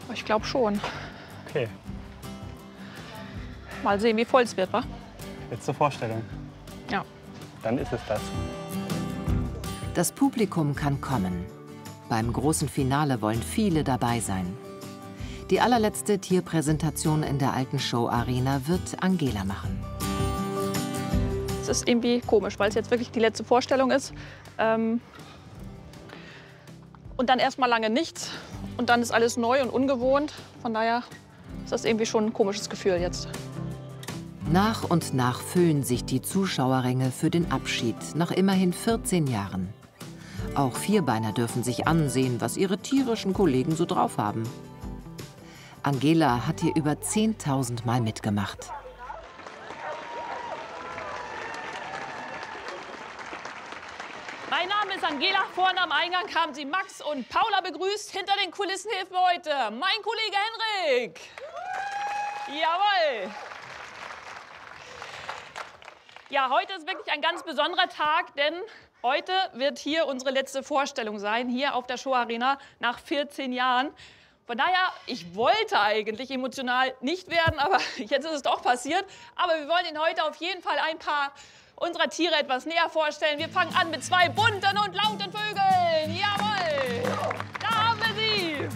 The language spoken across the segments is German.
Ich glaube schon. Okay, Mal sehen, wie voll es wird, wa? jetzt zur Vorstellung. Ja. Dann ist es das. Das Publikum kann kommen. Beim großen Finale wollen viele dabei sein. Die allerletzte Tierpräsentation in der alten Show-Arena wird Angela machen. Es ist irgendwie komisch, weil es jetzt wirklich die letzte Vorstellung ist. Und dann erstmal lange nichts. Und dann ist alles neu und ungewohnt. Von daher ist das irgendwie schon ein komisches Gefühl jetzt. Nach und nach füllen sich die Zuschauerränge für den Abschied nach immerhin 14 Jahren. Auch Vierbeiner dürfen sich ansehen, was ihre tierischen Kollegen so drauf haben. Angela hat hier über 10.000 Mal mitgemacht. Mein Name ist Angela. Vorne am Eingang haben Sie Max und Paula begrüßt. Hinter den Kulissen hilft mir heute mein Kollege Henrik. Jawohl. Ja, heute ist wirklich ein ganz besonderer Tag, denn heute wird hier unsere letzte Vorstellung sein, hier auf der Show-Arena nach 14 Jahren. Von daher, ich wollte eigentlich emotional nicht werden, aber jetzt ist es doch passiert. Aber wir wollen Ihnen heute auf jeden Fall ein paar unserer Tiere etwas näher vorstellen. Wir fangen an mit zwei bunten und lauten Vögeln. Jawohl! Da haben wir sie!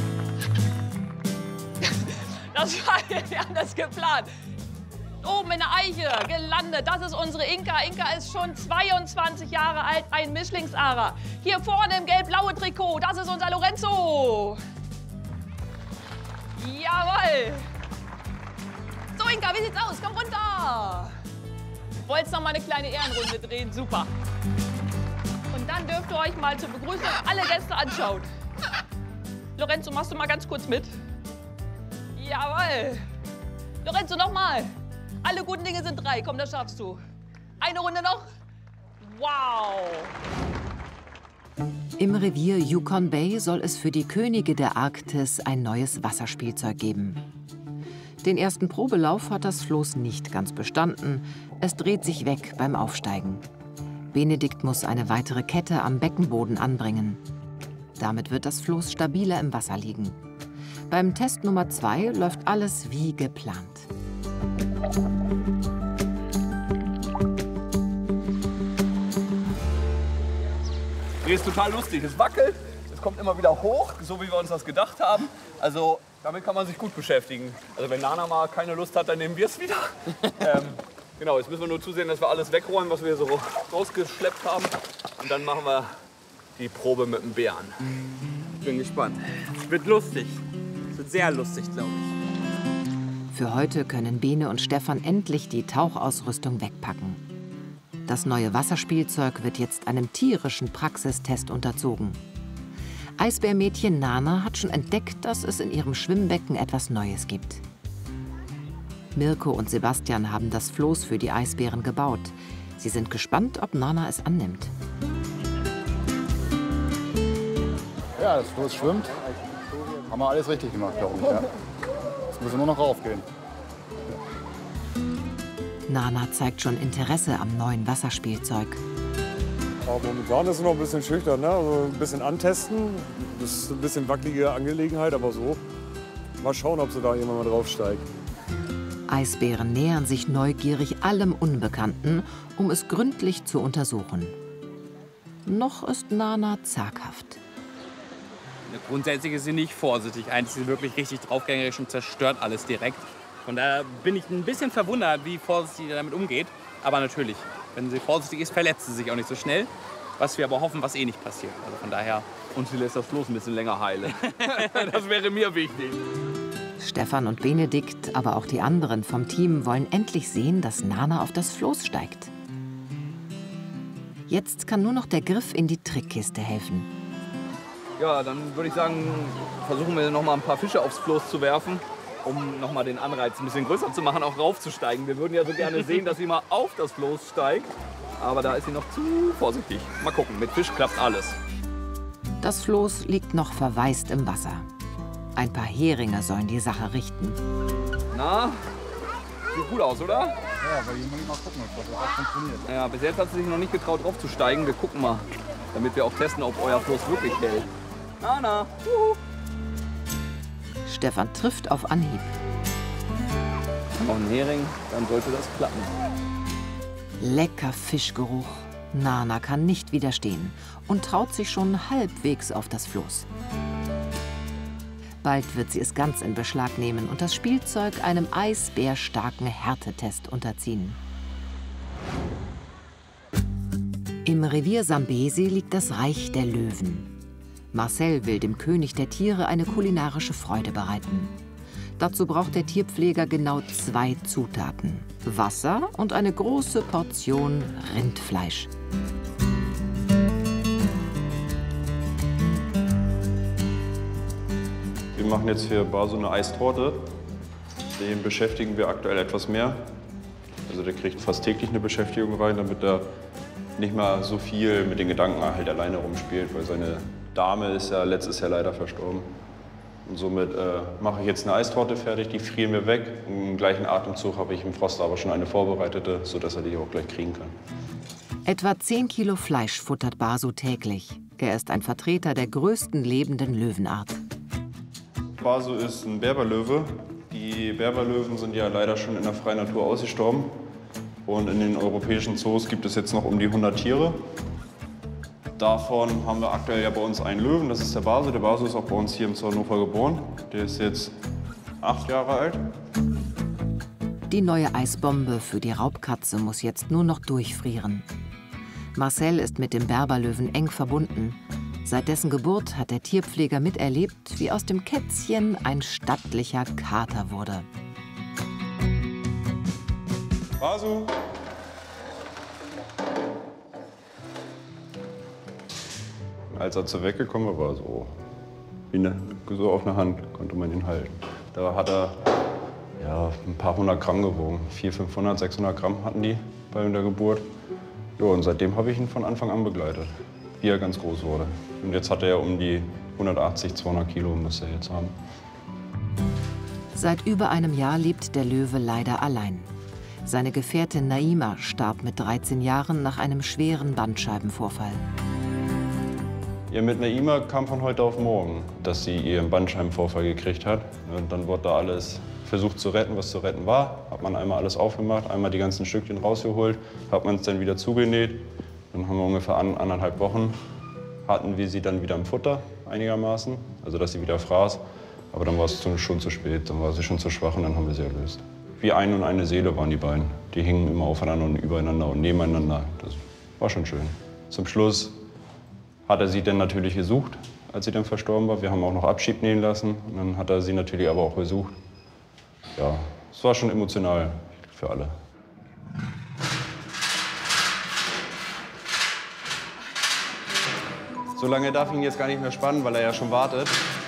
Das war ja anders geplant. Oben in der Eiche gelandet, das ist unsere Inka. Inka ist schon 22 Jahre alt, ein Mischlingsara. Hier vorne im gelb-blauen Trikot, das ist unser Lorenzo. Jawohl! So, Inka, wie sieht's aus? Komm runter! Wollt's noch mal eine kleine Ehrenrunde drehen? Super. Und dann dürft ihr euch mal zur Begrüßung alle Gäste anschauen. Lorenzo, machst du mal ganz kurz mit? Jawohl! Lorenzo, noch mal. Alle guten Dinge sind drei. Komm, das schaffst du. Eine Runde noch. Wow! Im Revier Yukon Bay soll es für die Könige der Arktis ein neues Wasserspielzeug geben. Den ersten Probelauf hat das Floß nicht ganz bestanden. Es dreht sich weg beim Aufsteigen. Benedikt muss eine weitere Kette am Beckenboden anbringen. Damit wird das Floß stabiler im Wasser liegen. Beim Test Nummer 2 läuft alles wie geplant. Nee, ist total lustig. Es wackelt, es kommt immer wieder hoch, so wie wir uns das gedacht haben. Also damit kann man sich gut beschäftigen. Also wenn Nana mal keine Lust hat, dann nehmen wir es wieder. Genau, jetzt müssen wir nur zusehen, dass wir alles wegräumen, was wir so rausgeschleppt haben. Und dann machen wir die Probe mit dem Bären. Ich bin gespannt. Es wird lustig. Es wird sehr lustig, glaube ich. Für heute können Bene und Stefan endlich die Tauchausrüstung wegpacken. Das neue Wasserspielzeug wird jetzt einem tierischen Praxistest unterzogen. Eisbärmädchen Nana hat schon entdeckt, dass es in ihrem Schwimmbecken etwas Neues gibt. Mirko und Sebastian haben das Floß für die Eisbären gebaut. Sie sind gespannt, ob Nana es annimmt. Ja, das Floß schwimmt. Haben wir alles richtig gemacht, glaube ich. Ja. Jetzt müssen wir nur noch raufgehen. Nana zeigt schon Interesse am neuen Wasserspielzeug. Aber momentan ist es noch ein bisschen schüchtern, ne? Also ein bisschen antesten. Das ist ein bisschen wackelige Angelegenheit, aber so. Mal schauen, ob sie da irgendwann mal draufsteigt. Eisbären nähern sich neugierig allem Unbekannten, um es gründlich zu untersuchen. Noch ist Nana zaghaft. Grundsätzlich ist sie nicht vorsichtig. Eigentlich ist sie wirklich richtig draufgängerisch und zerstört alles direkt. Von daher bin ich ein bisschen verwundert, wie vorsichtig sie damit umgeht. Aber natürlich, wenn sie vorsichtig ist, verletzt sie sich auch nicht so schnell. Was wir aber hoffen, was eh nicht passiert. Also von daher. Und sie lässt das Floß ein bisschen länger heilen. Das wäre mir wichtig. Stefan und Benedikt, aber auch die anderen vom Team wollen endlich sehen, dass Nana auf das Floß steigt. Jetzt kann nur noch der Griff in die Trickkiste helfen. Ja, dann würde ich sagen, versuchen wir noch mal ein paar Fische aufs Floß zu werfen, um noch mal den Anreiz ein bisschen größer zu machen, auch raufzusteigen. Wir würden ja so gerne sehen, dass sie mal auf das Floß steigt. Aber da ist sie noch zu vorsichtig. Mal gucken, mit Fisch klappt alles. Das Floß liegt noch verwaist im Wasser. Ein paar Heringe sollen die Sache richten. Na, sieht gut aus, oder? Ja, aber hier muss ich mal gucken, ob das auch funktioniert. Ja, bis jetzt hat sie sich noch nicht getraut, draufzusteigen. Wir gucken mal, damit wir auch testen, ob euer Floß wirklich hält. Nana, Stefan trifft auf Anhieb. Noch ein Hering, dann sollte das klappen. Lecker Fischgeruch. Nana kann nicht widerstehen und traut sich schon halbwegs auf das Floß. Bald wird sie es ganz in Beschlag nehmen und das Spielzeug einem eisbärstarken Härtetest unterziehen. Im Revier Sambesi liegt das Reich der Löwen. Marcel will dem König der Tiere eine kulinarische Freude bereiten. Dazu braucht der Tierpfleger genau 2 Zutaten: Wasser und eine große Portion Rindfleisch. Wir machen jetzt für Basu eine Eistorte. Den beschäftigen wir aktuell etwas mehr. Also der kriegt fast täglich eine Beschäftigung rein, damit er nicht mal so viel mit den Gedanken halt alleine rumspielt, weil seine Dame ist ja letztes Jahr leider verstorben. Und somit mache ich jetzt eine Eistorte fertig, die frieren wir weg. Im gleichen Atemzug habe ich im Froster aber schon eine vorbereitete, sodass er die auch gleich kriegen kann. Etwa 10 Kilo Fleisch futtert Basu täglich. Er ist ein Vertreter der größten lebenden Löwenart. Basu ist ein Berberlöwe. Die Berberlöwen sind ja leider schon in der freien Natur ausgestorben. Und in den europäischen Zoos gibt es jetzt noch um die 100 Tiere. Davon haben wir aktuell ja bei uns einen Löwen, das ist der Basu. Der Basu ist auch bei uns hier im Zoo Hannover geboren. Der ist jetzt 8 Jahre alt. Die neue Eisbombe für die Raubkatze muss jetzt nur noch durchfrieren. Marcel ist mit dem Berberlöwen eng verbunden. Seit dessen Geburt hat der Tierpfleger miterlebt, wie aus dem Kätzchen ein stattlicher Kater wurde. Basu! Als er zur weggekommen war, war so wie so auf einer Hand, konnte man ihn halten. Da hat er ja, ein paar 100 Gramm gewogen. 400, 500, 600 Gramm hatten die bei der Geburt. Ja, und seitdem habe ich ihn von Anfang an begleitet, wie er ganz groß wurde. Und jetzt hat er ja um die 180, 200 Kilo, müsste er jetzt haben. Seit über einem Jahr lebt der Löwe leider allein. Seine Gefährtin Naima starb mit 13 Jahren nach einem schweren Bandscheibenvorfall. Ja, mit Naima kam von heute auf morgen, dass sie ihren Bandscheibenvorfall gekriegt hat. Und dann wurde da alles versucht zu retten, was zu retten war. Hat man einmal alles aufgemacht, einmal die ganzen Stückchen rausgeholt, hat man es dann wieder zugenäht. Dann haben wir ungefähr 1,5 Wochen, hatten wir sie dann wieder im Futter einigermaßen, also dass sie wieder fraß. Aber dann war es schon zu spät, dann war sie schon zu schwach und dann haben wir sie erlöst. Wie ein und eine Seele waren die beiden. Die hingen immer aufeinander und übereinander und nebeneinander. Das war schon schön. Zum Schluss hat er sie dann natürlich gesucht, als sie dann verstorben war. Wir haben auch noch Abschied nehmen lassen. Und dann hat er sie natürlich aber auch gesucht. Ja, es war schon emotional für alle. So lange darf ich ihn jetzt gar nicht mehr spannen, weil er ja schon wartet.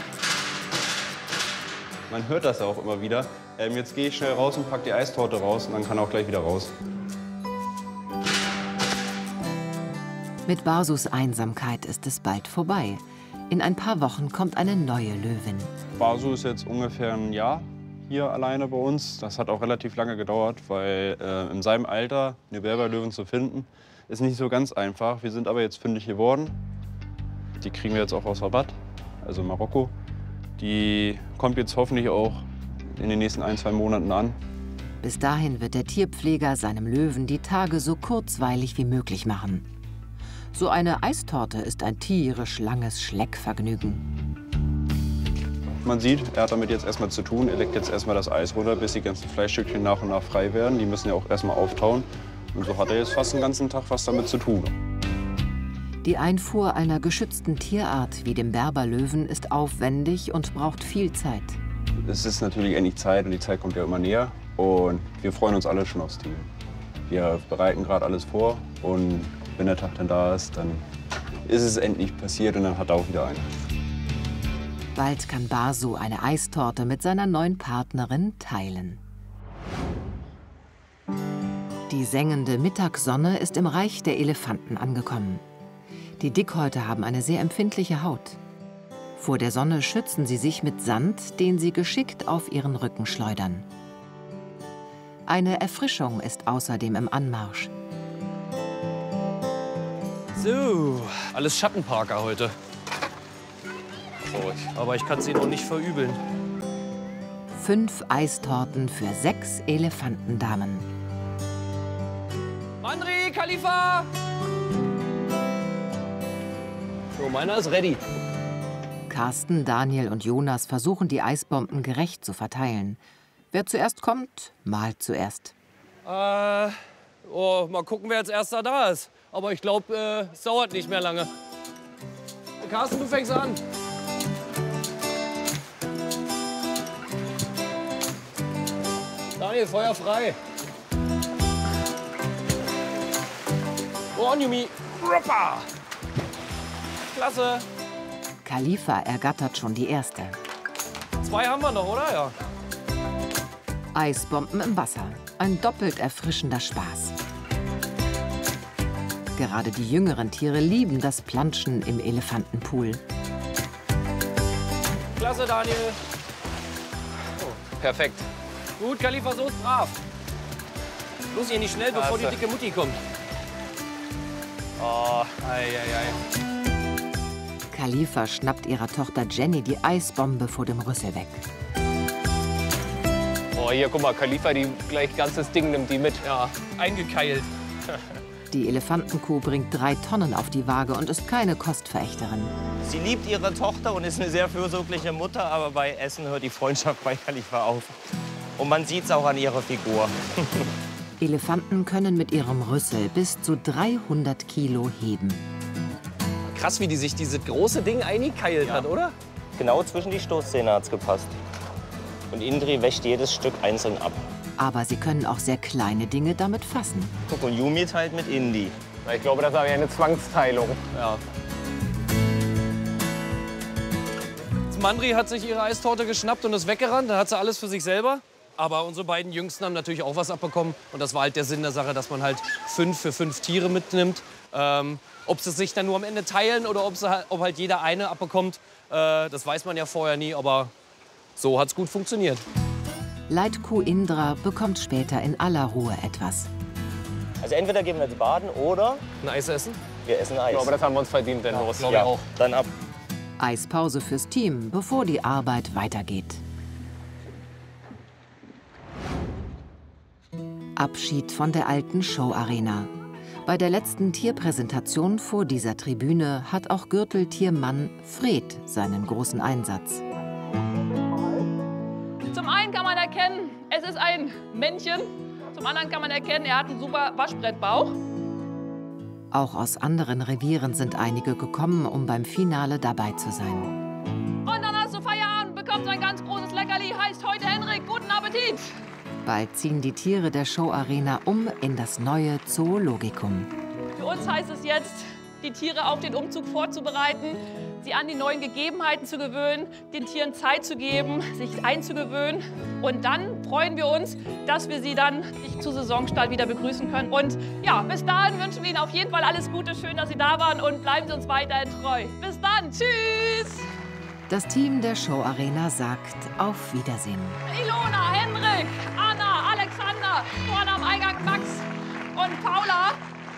Man hört das ja auch immer wieder. Jetzt gehe ich schnell raus und packe die Eistorte raus und dann kann er auch gleich wieder raus. Mit Basus Einsamkeit ist es bald vorbei. In ein paar Wochen kommt eine neue Löwin. Basu ist jetzt ungefähr ein Jahr hier alleine bei uns. Das hat auch relativ lange gedauert, weil in seinem Alter eine Berberlöwin zu finden, ist nicht so ganz einfach. Wir sind aber jetzt fündig geworden. Die kriegen wir jetzt auch aus Rabat, also Marokko. Die kommt jetzt hoffentlich auch in den nächsten 1, 2 Monaten an. Bis dahin wird der Tierpfleger seinem Löwen die Tage so kurzweilig wie möglich machen. So eine Eistorte ist ein tierisch langes Schleckvergnügen. Man sieht, er hat damit jetzt erstmal zu tun. Er legt jetzt erstmal das Eis runter, bis die ganzen Fleischstückchen nach und nach frei werden. Die müssen ja auch erstmal auftauen. Und so hat er jetzt fast den ganzen Tag was damit zu tun. Die Einfuhr einer geschützten Tierart wie dem Berberlöwen ist aufwendig und braucht viel Zeit. Es ist natürlich endlich Zeit und die Zeit kommt ja immer näher. Und wir freuen uns alle schon aufs Team. Wir bereiten gerade alles vor und wenn der Tag dann da ist, dann ist es endlich passiert und dann hat er auch wieder eine. Bald kann Basu eine Eistorte mit seiner neuen Partnerin teilen. Die sengende Mittagssonne ist im Reich der Elefanten angekommen. Die Dickhäute haben eine sehr empfindliche Haut. Vor der Sonne schützen sie sich mit Sand, den sie geschickt auf ihren Rücken schleudern. Eine Erfrischung ist außerdem im Anmarsch. So, alles Schattenparker heute. Aber ich kann es Ihnen auch nicht verübeln. 5 Eistorten für 6 Elefantendamen. Mandri, Khalifa! So, meiner ist ready. Carsten, Daniel und Jonas versuchen, die Eisbomben gerecht zu verteilen. Wer zuerst kommt, malt zuerst. Mal gucken, wer als Erster da ist. Aber ich glaube, es dauert nicht mehr lange. Carsten, du fängst an. Daniel, Feuer frei. Go on, Yumi. Ruppa. Klasse. Khalifa ergattert schon die erste. 2 haben wir noch, oder? Ja. Eisbomben im Wasser. Ein doppelt erfrischender Spaß. Gerade die jüngeren Tiere lieben das Planschen im Elefantenpool. Klasse, Daniel. Oh, perfekt. Gut, Khalifa, so ist brav. Los, ihr nicht schnell, bevor die dicke Mutti kommt. Oh, ei. Khalifa schnappt ihrer Tochter Jenny die Eisbombe vor dem Rüssel weg. Oh, hier, guck mal, Khalifa, die gleich ganzes Ding nimmt die mit. Ja, eingekeilt. Die Elefantenkuh bringt 3 Tonnen auf die Waage und ist keine Kostverächterin. Sie liebt ihre Tochter und ist eine sehr fürsorgliche Mutter, aber bei Essen hört die Freundschaft bei Khalifa auf. Und man sieht es auch an ihrer Figur. Elefanten können mit ihrem Rüssel bis zu 300 Kilo heben. Krass, wie die sich dieses große Ding eingekeilt hat, oder? Genau zwischen die Stoßzähne hat es gepasst. Und Indri wäscht jedes Stück einzeln ab. Aber sie können auch sehr kleine Dinge damit fassen. Guck, und Yumi teilt mit Indi. Ich glaube, das ist aber eine Zwangsteilung. Ja. Mandri hat sich ihre Eistorte geschnappt und ist weggerannt. Dann hat sie alles für sich selber. Aber unsere beiden Jüngsten haben natürlich auch was abbekommen. Und das war halt der Sinn der Sache, dass man halt 5 für 5 Tiere mitnimmt. Ob sie sich dann nur am Ende teilen oder ob halt jeder eine abbekommt, das weiß man ja vorher nie. Aber so hat es gut funktioniert. Leitkuh Indra bekommt später in aller Ruhe etwas. Also entweder gehen wir jetzt baden oder ein Eis essen? Wir essen Eis. Ich glaube, das haben wir uns verdient, denn los. Ja, auch. Dann ab. Eispause fürs Team, bevor die Arbeit weitergeht. Abschied von der alten Showarena. Bei der letzten Tierpräsentation vor dieser Tribüne hat auch Gürteltiermann Fred seinen großen Einsatz. Zum einen kann man erkennen, es ist ein Männchen. Zum anderen kann man erkennen, er hat einen super Waschbrettbauch. Auch aus anderen Revieren sind einige gekommen, um beim Finale dabei zu sein. Und dann hast du Feierabend, bekommst ein ganz großes Leckerli, heißt heute Henrik, guten Appetit! Bald ziehen die Tiere der Showarena um in das neue Zoologikum. Für uns heißt es jetzt, die Tiere auf den Umzug vorzubereiten, sie an die neuen Gegebenheiten zu gewöhnen, den Tieren Zeit zu geben, sich einzugewöhnen. Und dann freuen wir uns, dass wir sie dann zu Saisonstart wieder begrüßen können. Und ja, bis dahin wünschen wir Ihnen auf jeden Fall alles Gute. Schön, dass Sie da waren und bleiben Sie uns weiterhin treu. Bis dann. Tschüss. Das Team der Showarena sagt auf Wiedersehen. Ilona, Henrik, Anna, Alexander, vorne am Eingang Max und Paula.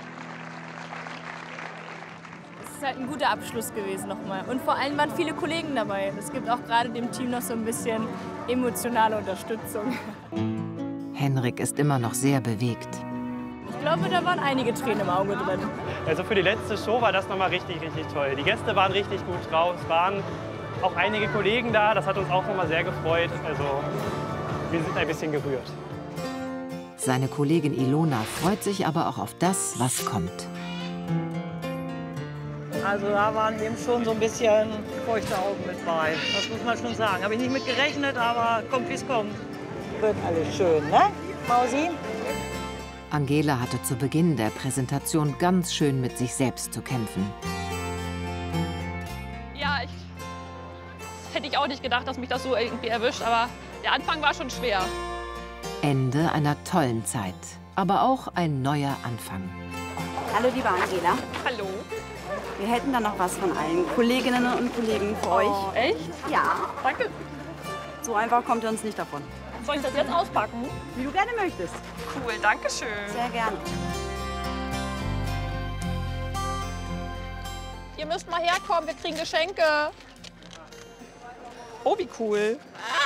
Es ist halt ein guter Abschluss gewesen nochmal. Und vor allem waren viele Kollegen dabei. Es gibt auch gerade dem Team noch so ein bisschen emotionale Unterstützung. Henrik ist immer noch sehr bewegt. Ich glaube, da waren einige Tränen im Auge drin. Also für die letzte Show war das nochmal richtig, richtig toll. Die Gäste waren richtig gut drauf. Es waren auch einige Kollegen da. Das hat uns auch nochmal sehr gefreut. Also wir sind ein bisschen gerührt. Seine Kollegin Ilona freut sich aber auch auf das, was kommt. Also da waren eben schon so ein bisschen feuchte Augen mit bei. Das muss man schon sagen. Habe ich nicht mit gerechnet, aber kommt wie es kommt. Wird alles schön, ne, Mausi? Angela hatte zu Beginn der Präsentation ganz schön mit sich selbst zu kämpfen. Ja, das hätte ich auch nicht gedacht, dass mich das so irgendwie erwischt. Aber der Anfang war schon schwer. Ende einer tollen Zeit, aber auch ein neuer Anfang. Hallo, liebe Angela. Hallo. Wir hätten da noch was von allen Kolleginnen und Kollegen für euch. Echt? Ja. Danke. So einfach kommt ihr uns nicht davon. Soll ich das jetzt auspacken? Wie du gerne möchtest. Cool, danke schön. Sehr gerne. Ihr müsst mal herkommen, wir kriegen Geschenke. Oh, wie cool.